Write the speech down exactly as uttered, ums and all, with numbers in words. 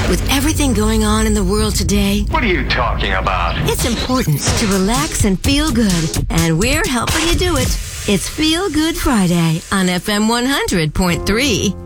With everything going on in the world today, What are you talking about? it's important to relax and feel good. And we're helping you do it. It's Feel Good Friday on F M one hundred point three.